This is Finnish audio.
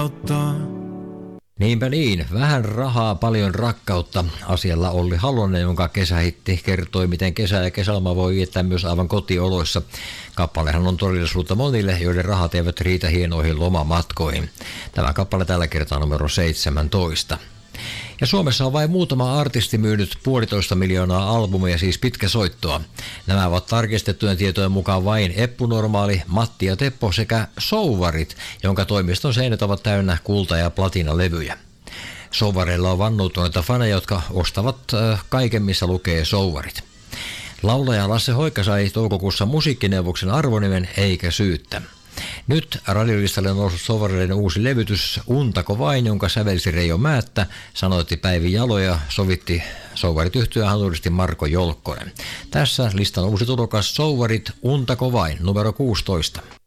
rakkautta. Niinpä niin, vähän rahaa, paljon rakkautta. Asialla Olli Halonen, jonka kesähitti kertoi, miten kesä ja kesäloma voi viettää myös aivan kotioloissa. Kappalehan on todellisuutta monille, joiden rahat eivät riitä hienoihin lomamatkoihin. Tämä kappale tällä kertaa numero 17. Ja Suomessa on vain muutama artisti myynyt 1,5 miljoonaa albumia, siis pitkäsoittoa. Nämä ovat tarkistettujen tietojen mukaan vain Eppu Normaali, Matti ja Teppo sekä Souvarit, jonka toimiston seinät ovat täynnä kulta- ja platinalevyjä. Souvareilla on vannuutuneita faneja, jotka ostavat kaiken, missä lukee Souvarit. Laulaja Lasse Hoikka sai toukokuussa musiikkineuvoksen arvonimen eikä syyttä. Nyt radiolistalle on noussut Souvareiden uusi levytys Untako vain, jonka sävelsi Reijo Määttä, sanoitti Päivi Jalo ja sovitti Souvarit -yhtyeen hanuristi Marko Jolkkonen. Tässä listan uusi tulokas Souvarit Untako vain, numero 16.